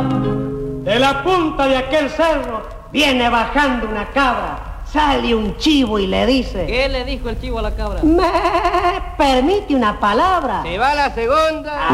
de la punta de aquel cerro viene bajando una cabra. Sale un chivo y le dice... ¿Qué le dijo el chivo a la cabra? ¿Me permite una palabra? Se va la segunda.